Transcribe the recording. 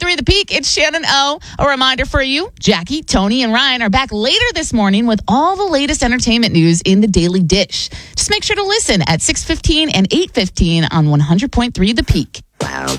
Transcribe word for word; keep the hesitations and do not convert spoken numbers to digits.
three The Peak, it's Shannon O. A reminder for you, Jackie, Tony, and Ryan are back later this morning with all the latest entertainment news in the Daily Dish. Just make sure to listen at six fifteen and eight fifteen on one hundred point three The Peak. Wow.